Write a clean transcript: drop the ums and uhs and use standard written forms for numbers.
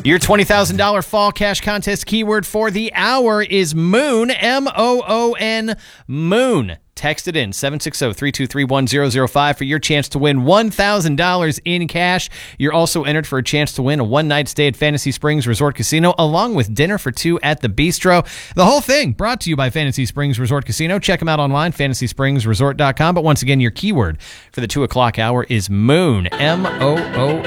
Your $20,000 fall cash contest keyword for the hour is moon, M-O-O-N, moon. Text it in, 760-323-1005 for your chance to win $1,000 in cash. You're also entered for a chance to win a one-night stay at Fantasy Springs Resort Casino, along with dinner for two at the Bistro. The whole thing brought to you by Fantasy Springs Resort Casino. Check them out online, fantasyspringsresort.com. But once again, your keyword for the 2 o'clock hour is moon, M-O-O-N.